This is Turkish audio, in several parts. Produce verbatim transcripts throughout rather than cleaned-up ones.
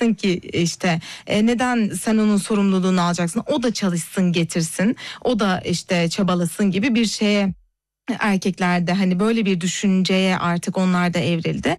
çalışsın ki işte e, neden sen onun sorumluluğunu alacaksın? O da çalışsın, getirsin. O da işte çabalasın gibi bir şeye erkeklerde hani böyle bir düşünceye artık onlar da evrildi.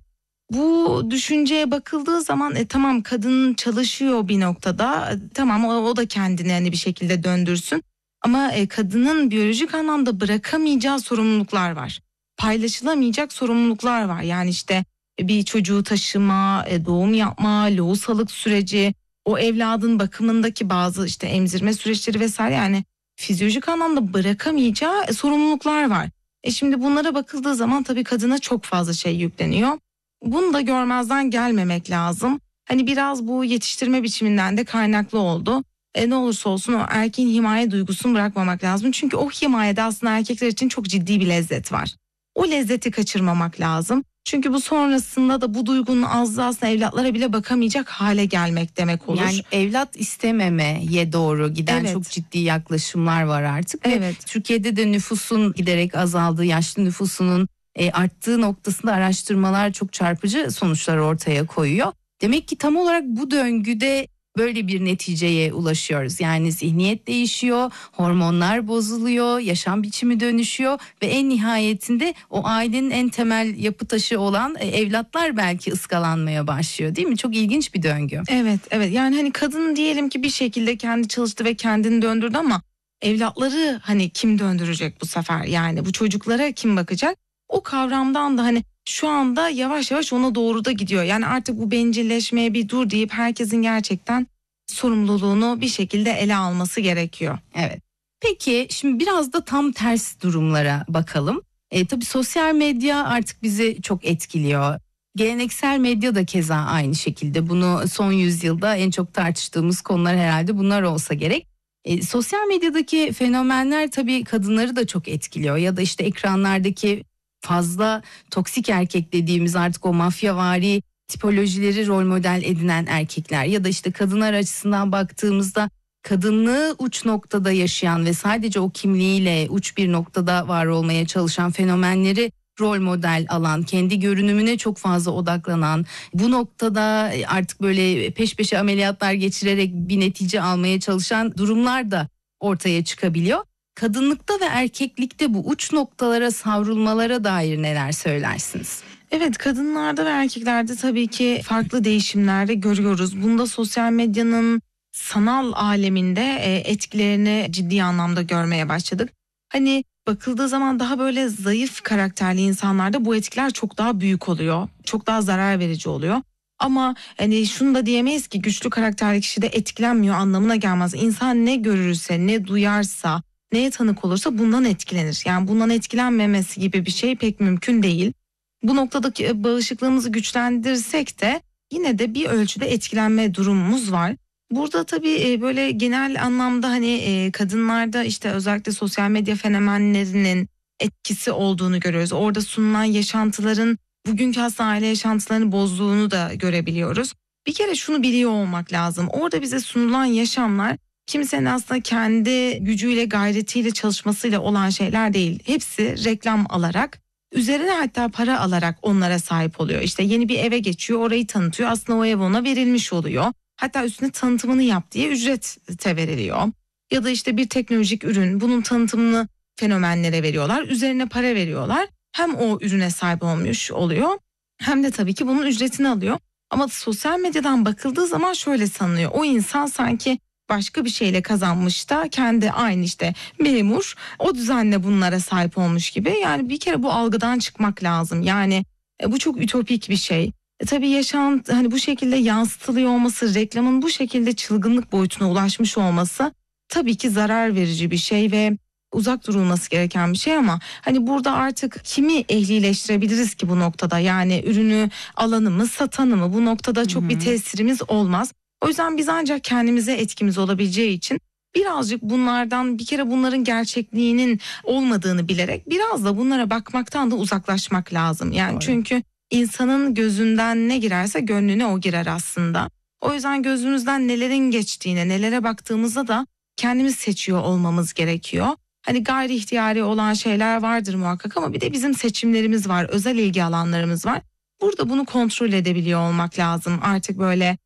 Bu düşünceye bakıldığı zaman e, tamam kadın çalışıyor bir noktada, e, tamam o, o da kendini hani bir şekilde döndürsün. Ama e, kadının biyolojik anlamda bırakamayacağı sorumluluklar var. Paylaşılamayacak sorumluluklar var. Yani işte e, bir çocuğu taşıma, e, doğum yapma, lohusalık süreci, o evladın bakımındaki bazı işte emzirme süreçleri vesaire, yani fizyolojik anlamda bırakamayacağı e, sorumluluklar var. E şimdi bunlara bakıldığı zaman tabii kadına çok fazla şey yükleniyor. Bunu da görmezden gelmemek lazım. Hani biraz bu yetiştirme biçiminden de kaynaklı oldu. E ne olursa olsun o erkeğin himaye duygusunu bırakmamak lazım. Çünkü o himayede aslında erkekler için çok ciddi bir lezzet var. O lezzeti kaçırmamak lazım. Çünkü bu sonrasında da bu duygunun azlığı aslında evlatlara bile bakamayacak hale gelmek demek olur. Yani evlat istememeye doğru giden Evet. çok ciddi yaklaşımlar var artık. Evet. Ve Türkiye'de de nüfusun giderek azaldığı, yaşlı nüfusunun e, arttığı noktasında araştırmalar çok çarpıcı sonuçlar ortaya koyuyor. Demek ki tam olarak bu döngüde böyle bir neticeye ulaşıyoruz. Yani zihniyet değişiyor, hormonlar bozuluyor, yaşam biçimi dönüşüyor ve en nihayetinde o ailenin en temel yapı taşı olan e, evlatlar belki ıskalanmaya başlıyor, değil mi? Çok ilginç bir döngü. Evet, evet. Yani hani kadın diyelim ki bir şekilde kendi çalıştı ve kendini döndürdü ama evlatları hani kim döndürecek bu sefer? Yani bu çocuklara kim bakacak? O kavramdan da hani şu anda yavaş yavaş ona doğru da gidiyor. Yani artık bu bencilleşmeye bir dur deyip herkesin gerçekten sorumluluğunu bir şekilde ele alması gerekiyor. Evet. Peki şimdi biraz da tam ters durumlara bakalım. E, tabii sosyal medya artık bizi çok etkiliyor. Geleneksel medya da keza aynı şekilde. Bunu son yüzyılda en çok tartıştığımız konular herhalde bunlar olsa gerek. E, sosyal medyadaki fenomenler tabii kadınları da çok etkiliyor. Ya da işte ekranlardaki fazla toksik erkek dediğimiz artık o mafyavari tipolojileri rol model edinen erkekler ya da işte kadınlar açısından baktığımızda kadınlığı uç noktada yaşayan ve sadece o kimliğiyle uç bir noktada var olmaya çalışan fenomenleri rol model alan, kendi görünümüne çok fazla odaklanan, bu noktada artık böyle peş peşe ameliyatlar geçirerek bir netice almaya çalışan durumlar da ortaya çıkabiliyor. Kadınlıkta ve erkeklikte bu uç noktalara savrulmalara dair neler söylersiniz? Evet, kadınlarda ve erkeklerde tabii ki farklı değişimler de görüyoruz. Bunda sosyal medyanın sanal aleminde e, etkilerini ciddi anlamda görmeye başladık. Hani bakıldığı zaman daha böyle zayıf karakterli insanlarda bu etkiler çok daha büyük oluyor. Çok daha zarar verici oluyor. Ama hani şunu da diyemeyiz ki güçlü karakterli kişi de etkilenmiyor anlamına gelmez. İnsan ne görürse, ne duyarsa, neye tanık olursa bundan etkilenir. Yani bundan etkilenmemesi gibi bir şey pek mümkün değil. Bu noktadaki bağışıklığımızı güçlendirsek de yine de bir ölçüde etkilenme durumumuz var. Burada tabii böyle genel anlamda hani kadınlarda işte özellikle sosyal medya fenomenlerinin etkisi olduğunu görüyoruz. Orada sunulan yaşantıların bugünkü aslında aile yaşantılarını bozduğunu da görebiliyoruz. Bir kere şunu biliyor olmak lazım. Orada bize sunulan yaşamlar kimsenin aslında kendi gücüyle, gayretiyle, çalışmasıyla olan şeyler değil. Hepsi reklam alarak, üzerine hatta para alarak onlara sahip oluyor. İşte yeni bir eve geçiyor, orayı tanıtıyor. Aslında o ev ona verilmiş oluyor. Hatta üstüne tanıtımını yap diye ücrete veriliyor. Ya da işte bir teknolojik ürün, bunun tanıtımını fenomenlere veriyorlar. Üzerine para veriyorlar. Hem o ürüne sahip olmuş oluyor hem de tabii ki bunun ücretini alıyor. Ama sosyal medyadan bakıldığı zaman şöyle sanılıyor. O insan sanki başka bir şeyle kazanmış da kendi aynı işte memur, o düzenle bunlara sahip olmuş gibi. Yani bir kere bu algıdan çıkmak lazım. Yani e, bu çok ütopik bir şey. E, tabii yaşam hani bu şekilde yansıtılıyor olması, reklamın bu şekilde çılgınlık boyutuna ulaşmış olması tabii ki zarar verici bir şey ve uzak durulması gereken bir şey. Ama hani burada artık kimi ehlileştirebiliriz ki bu noktada? Yani ürünü alanı mı, satanı mı? Bu noktada çok bir tesirimiz olmaz. O yüzden biz ancak kendimize etkimiz olabileceği için birazcık bunlardan, bir kere bunların gerçekliğinin olmadığını bilerek biraz da bunlara bakmaktan da uzaklaşmak lazım. Yani Doğru. Çünkü insanın gözünden ne girerse gönlüne o girer aslında. O yüzden gözümüzden nelerin geçtiğine, nelere baktığımızda da kendimiz seçiyor olmamız gerekiyor. Hani gayri ihtiyari olan şeyler vardır muhakkak ama bir de bizim seçimlerimiz var, özel ilgi alanlarımız var. Burada bunu kontrol edebiliyor olmak lazım. Artık böyle